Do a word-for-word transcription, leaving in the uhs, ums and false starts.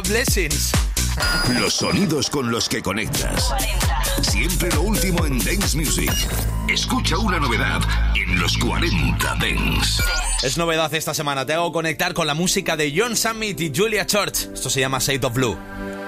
Blessings. Los sonidos con los que conectas. Siempre lo último en Dance Music. Escucha una novedad en los cuarenta Dance. Es novedad esta semana. Te hago conectar con la música de John Summit y Julia Church. Esto se llama Shade of Blue.